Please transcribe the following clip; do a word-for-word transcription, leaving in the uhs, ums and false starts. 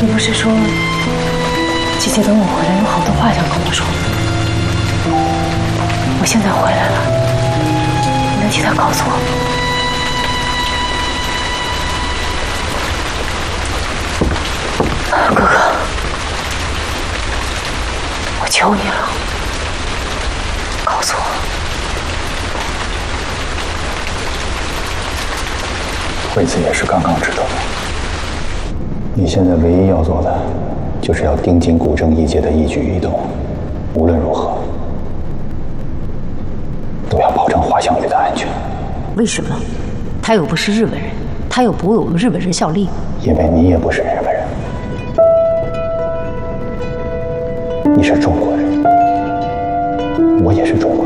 你不是说姐姐等我回来有好多话想跟我说？我现在回来了，你能替她告诉我吗？哥哥，我求你了，告诉我。 惠子也是刚刚知道的。你现在唯一要做的，就是要盯紧古正一界的一举一动，无论如何，都要保证华香玉的安全。 为什么？他又不是日本人，他又不为我们日本人效力。 因为你也不是日本人，你是中国人，我也是中国人。